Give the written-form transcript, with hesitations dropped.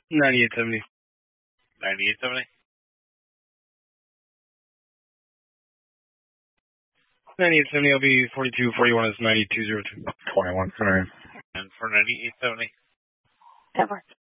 9870. 9870. 9870, I'll be 4241 is 9202. 21. All right. And for 9870. That works.